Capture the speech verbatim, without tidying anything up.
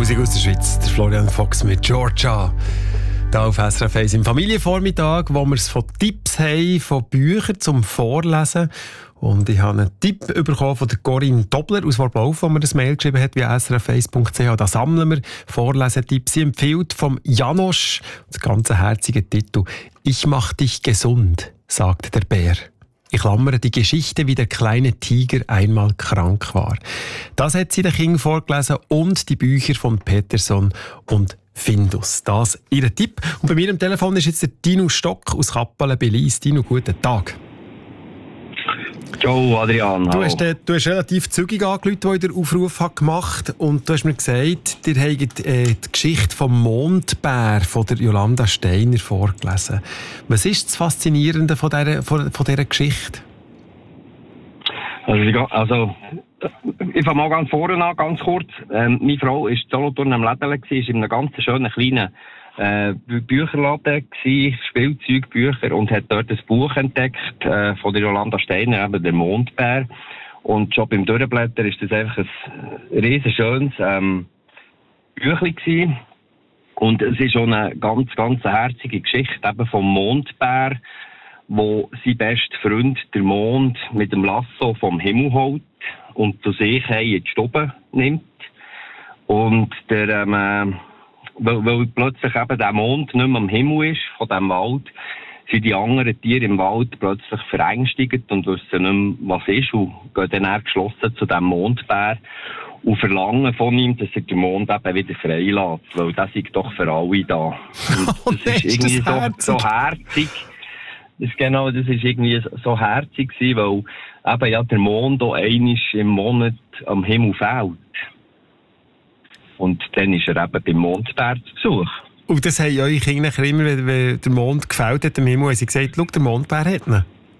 Musik aus der Schweiz, der Florian Fox mit Georgia. Hier auf S R F eins im Familienvormittag, wo wir es von Tipps haben, von Büchern zum Vorlesen. Und ich habe einen Tipp bekommen von der Corinne Dobler aus Worplauf, wo mir das Mail geschrieben hat, via s r f eins punkt c h. Da sammeln wir Vorlesetipps. Sie empfiehlt vom Janosch, das ganze herzige Titel, «Ich mach dich gesund», sagt der Bär. Ich klammere die Geschichte, wie der kleine Tiger einmal krank war. Das hat sie den Kindern vorgelesen und die Bücher von Peterson und Findus. Das ist ihr Tipp. Und bei mir am Telefon ist jetzt der Dino Stock aus Kappelen bei Lyss. Dino, guten Tag. Ciao Adrian, du hast, äh, du hast relativ zügig angerufen, als ich den Aufruf habe gemacht habe. Und du hast mir gesagt, ihr habt äh, die Geschichte vom Mondbär von der Jolanda Steiner vorgelesen. Was ist das Faszinierende von dieser, von, von dieser Geschichte? Also, also ich fange mal ganz vorne an, ganz kurz. Ähm, meine Frau war in Solothurn am Lädele, war in einem ganz schönen kleinen äh, Bücherladen, gewesen, Spielzeugbücher, und hat dort ein Buch entdeckt äh, von der Jolanda Steiner, eben der Mondbär. Und schon beim Durchblättern ist das einfach ein riesen schönes ähm, Büchlein gewesen. Und es ist schon eine ganz, ganz herzige Geschichte eben vom Mondbär, wo sein bester Freund, der Mond, mit dem Lasso vom Himmel holt und zu sich in die Stube nimmt. Und der, ähm, weil, weil plötzlich eben der Mond nicht mehr am Himmel ist, von diesem Wald, sind die anderen Tiere im Wald plötzlich verängstigt und wissen nicht mehr, was ist, und gehen dann eher geschlossen zu diesem Mondbär und verlangen von ihm, dass er den Mond eben wieder frei lässt, weil das ist doch für alle da. Und das ist irgendwie so, so herzig. Das, genau, das ist irgendwie so herzig gewesen, weil eben ja der Mond auch einmal im Monat am Himmel fehlt. Und dann ist er eben beim Mondbär zu Besuch. Und das haben eure Kinder immer, wenn der Mond gefällt hat am Himmel, haben sie gesagt, schau, der Mondbär hat ihn.